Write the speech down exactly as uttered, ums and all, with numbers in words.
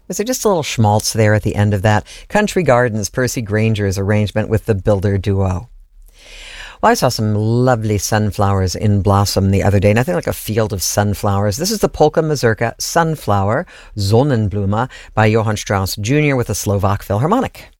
Was there just a little schmaltz there at the end of that? Country Gardens, Percy Granger's arrangement with the Builder Duo. Well, I saw some lovely sunflowers in blossom the other day, nothing like a field of sunflowers. This is the Polka Mazurka Sunflower, Sonnenblume, by Johann Strauss Junior with the Slovak Philharmonic.